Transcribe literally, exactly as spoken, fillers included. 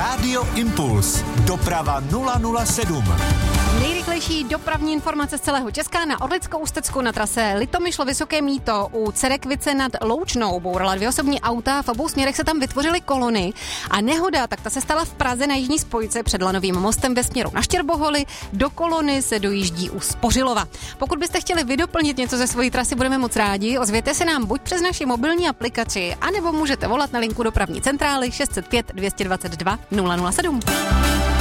Rádio Impuls. Doprava nula nula sedm. Nejrychlejší dopravní informace z celého Česka na Orlicko-Ústecku na trase Litomyšl-Vysoké Mýto u Cerekvice nad Loučnou bourala dvě osobní auta, v obou směrech se tam vytvořily kolony a nehoda, tak ta se stala v Praze na jižní spojce před Lanovým mostem ve směru na Štěrboholy. Do kolony se dojíždí u Spořilova. Pokud byste chtěli vydoplnit něco ze své trasy, budeme moc rádi. Ozvěte se nám buď přes naši mobilní aplikaci, anebo můžete volat na linku dopravní centrály šest set pět dvě dvacet dva nula nula sedm.